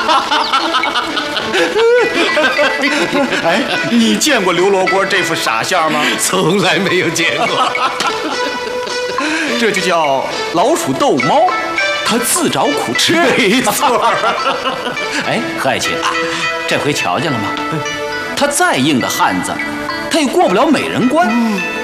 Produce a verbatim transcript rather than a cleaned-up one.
哎，你见过刘罗锅这副傻相吗？ 从来没有见过。 这就叫老鼠逗猫，它自找苦吃。 没错。 哎，何爱卿，这回瞧见了吗？他再硬的汉子，他也过不了美人关。